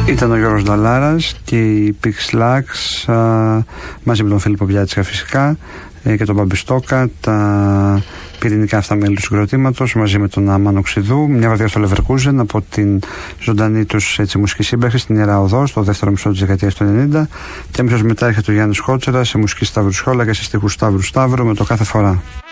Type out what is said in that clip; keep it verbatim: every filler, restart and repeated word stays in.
Ήταν ο Γιώργος Νταλάρας και η Pixlax μαζί με τον Φίλιππο Βιάτσικα φυσικά και τον Μπαμπιστόκα, τα πυρηνικά αυτά μέλη του συγκροτήματος, μαζί με τον Αμάνο Ξηδού, μια βραδιά στο Leverkusen από την ζωντανή τους έτσι, μουσική σύμπραξη στην Ιερά Οδό, στο δεύτερο μισό της δεκαετίας του ενενήντα, και αμέσως μετά έρχεται ο Γιάννης Χότσερα σε μουσική Σταύρου Σχόλα και σε στίχους Σταύρου Σταύρου με το Κάθε Φορά.